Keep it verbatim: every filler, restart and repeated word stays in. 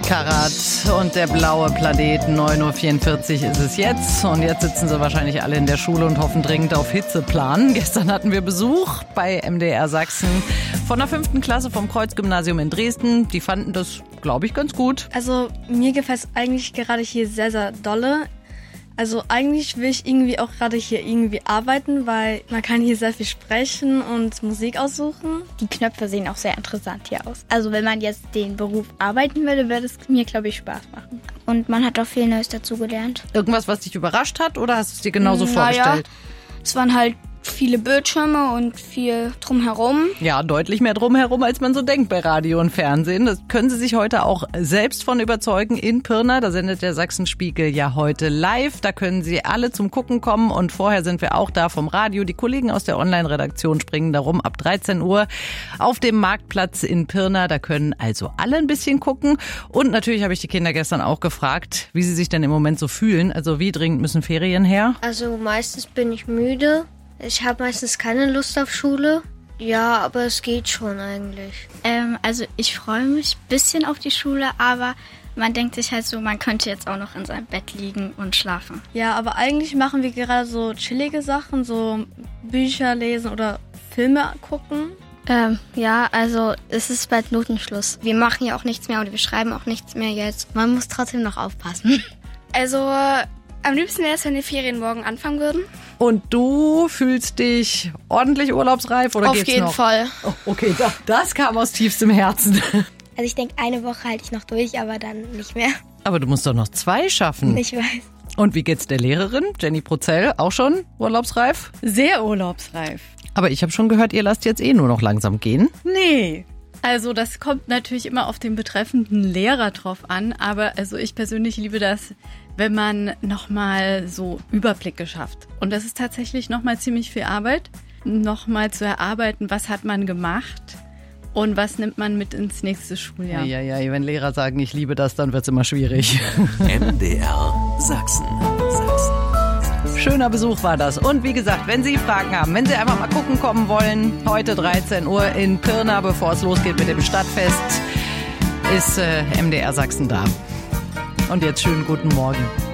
Karat und der blaue Planet. neun Uhr vierundvierzig ist es jetzt. Und jetzt sitzen sie wahrscheinlich alle in der Schule und hoffen dringend auf Hitzeplan. Gestern hatten wir Besuch bei M D R Sachsen von der fünften Klasse vom Kreuzgymnasium in Dresden. Die fanden das, glaube ich, ganz gut. Also mir gefällt es eigentlich gerade hier sehr, sehr dolle. Also eigentlich will ich irgendwie auch gerade hier irgendwie arbeiten, weil man kann hier sehr viel sprechen und Musik aussuchen. Die Knöpfe sehen auch sehr interessant hier aus. Also wenn man jetzt den Beruf arbeiten würde, würde es mir, glaube ich, Spaß machen. Und man hat auch viel Neues dazugelernt. Irgendwas, was dich überrascht hat, oder hast du es dir genauso Na vorgestellt? Ja, es waren halt viele Bildschirme und viel drumherum. Ja, deutlich mehr drumherum, als man so denkt bei Radio und Fernsehen. Das können Sie sich heute auch selbst von überzeugen in Pirna. Da sendet der Sachsenspiegel ja heute live. Da können Sie alle zum Gucken kommen. Und vorher sind wir auch da vom Radio. Die Kollegen aus der Online-Redaktion springen darum ab dreizehn Uhr auf dem Marktplatz in Pirna. Da können also alle ein bisschen gucken. Und natürlich habe ich die Kinder gestern auch gefragt, wie sie sich denn im Moment so fühlen. Also wie dringend müssen Ferien her? Also meistens bin ich müde. Ich habe meistens keine Lust auf Schule. Ja, aber es geht schon eigentlich. Ähm, also ich freue mich ein bisschen auf die Schule, aber man denkt sich halt so, man könnte jetzt auch noch in seinem Bett liegen und schlafen. Ja, aber eigentlich machen wir gerade so chillige Sachen, so Bücher lesen oder Filme gucken. Ähm, ja, also es ist bald Notenschluss. Wir machen ja auch nichts mehr oder wir schreiben auch nichts mehr jetzt. Man muss trotzdem noch aufpassen. Also am liebsten wäre es, wenn die Ferien morgen anfangen würden. Und du fühlst dich ordentlich urlaubsreif oder Auf geht's jeden noch? Fall. Oh, okay, das, das kam aus tiefstem Herzen. Also ich denke, eine Woche halte ich noch durch, aber dann nicht mehr. Aber du musst doch noch zwei schaffen. Ich weiß. Und wie geht's der Lehrerin, Jenny Prozell, auch schon urlaubsreif? Sehr urlaubsreif. Aber ich habe schon gehört, ihr lasst jetzt eh nur noch langsam gehen. Nee. Also das kommt natürlich immer auf den betreffenden Lehrer drauf an, aber also ich persönlich liebe das, wenn man nochmal so Überblicke schafft. Und das ist tatsächlich nochmal ziemlich viel Arbeit, nochmal zu erarbeiten, was hat man gemacht und was nimmt man mit ins nächste Schuljahr. Ja, ja, ja, wenn Lehrer sagen, ich liebe das, dann wird's immer schwierig. M D R Sachsen. Sachsen. Schöner Besuch war das. Und wie gesagt, wenn Sie Fragen haben, wenn Sie einfach mal gucken kommen wollen, heute dreizehn Uhr in Pirna, bevor es losgeht mit dem Stadtfest, ist äh, M D R Sachsen da. Und jetzt schönen guten Morgen.